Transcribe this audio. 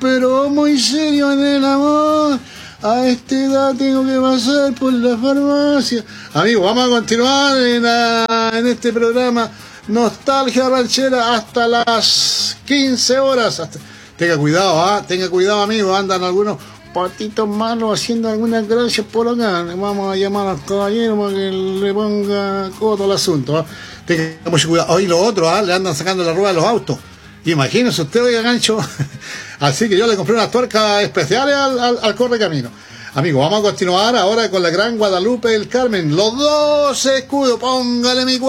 pero muy serio en el amor. A esta edad tengo que pasar por la farmacia. Amigos, vamos a continuar en este programa Nostalgia Ranchera hasta las 15 horas. Tenga cuidado, tenga cuidado, amigo. Andan algunos patitos malos haciendo algunas gracias por acá. Vamos a llamar al caballero para que le ponga coto al asunto. Tenga mucho cuidado. Hoy lo otro, le andan sacando la rueda de los autos. Imagínese usted, oiga, gancho. Así que yo le compré unas tuercas especiales al correcamino. Amigos, vamos a continuar ahora con la gran Guadalupe del Carmen. Los 12 escudos, póngale mi